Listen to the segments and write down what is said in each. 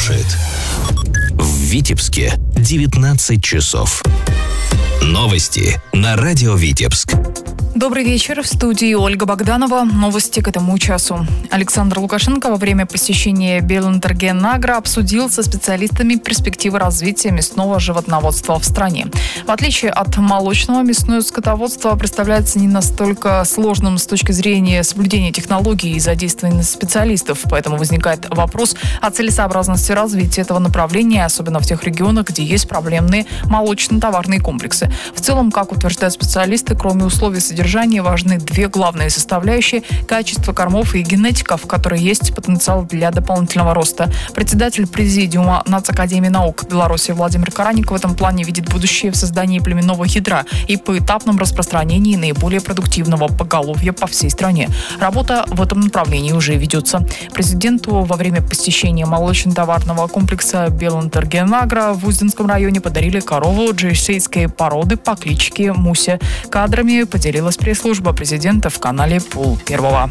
слушает. В Витебске 19 часов. Новости на радио Витебск. Добрый вечер. В студии Ольга Богданова. Новости к этому часу. Александр Лукашенко во время посещения Белэнтергенагро обсудил со специалистами перспективы развития мясного животноводства в стране. В отличие от молочного, мясное скотоводство представляется не настолько сложным с точки зрения соблюдения технологий и задействования специалистов. Поэтому возникает вопрос о целесообразности развития этого направления, особенно в тех регионах, где есть проблемные молочно-товарные комплексы. В целом, как утверждают специалисты, кроме условий содержания, важны две главные составляющие – качество кормов и генетика, в которой есть потенциал для дополнительного роста. Председатель Президиума Нацакадемии наук Беларуси Владимир Караник в этом плане видит будущее в создании племенного ядра и поэтапном распространении наиболее продуктивного поголовья по всей стране. Работа в этом направлении уже ведется. Президенту во время посещения молочно-товарного комплекса Белэнтергенагро в Узденском районе подарили корову джерсийской породы по кличке Муся. Кадрами поделилась пресс-служба президента в канале Пул-1.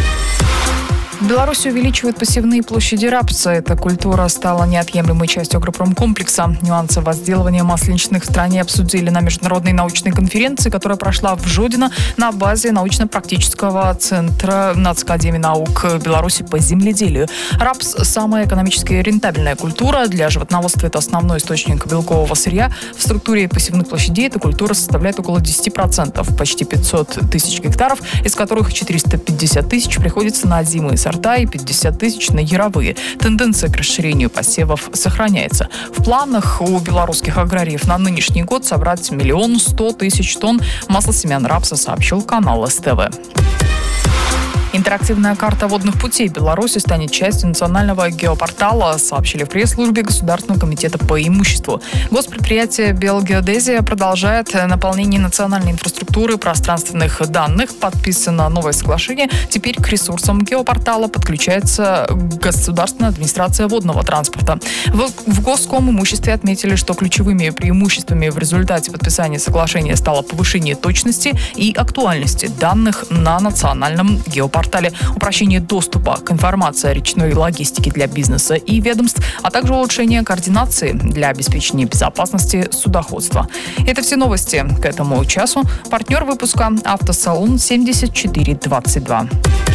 В Беларуси увеличивают посевные площади рапса. Эта культура стала неотъемлемой частью агропромкомплекса. Нюансы возделывания масленичных в стране обсудили на международной научной конференции, которая прошла в Жодино на базе научно-практического центра Нацакадемии наук Беларуси по земледелию. Рапс – самая экономически рентабельная культура. Для животноводства это основной источник белкового сырья. В структуре посевных площадей эта культура составляет около 10%, почти 500 тысяч гектаров, из которых 450 тысяч приходится на озимые сорта и 50 тысяч на яровые. Тенденция к расширению посевов сохраняется. В планах у белорусских аграриев на нынешний год собрать 1 100 000 тонн масла семян рапса, сообщил канал СТВ. Интерактивная карта водных путей Беларуси станет частью национального геопортала, сообщили в пресс-службе Государственного комитета по имуществу. Госпредприятие «Белгеодезия» продолжает наполнение национальной инфраструктуры пространственных данных. Подписано новое соглашение. Теперь к ресурсам геопортала подключается Государственная администрация водного транспорта. В Госкомимуществе отметили, что ключевыми преимуществами в результате подписания соглашения стало повышение точности и актуальности данных на национальном геопортале, упрощение доступа к информации о речной логистике для бизнеса и ведомств, а также улучшение координации для обеспечения безопасности судоходства. Это все новости к этому часу. Партнер выпуска — автосалон 7422.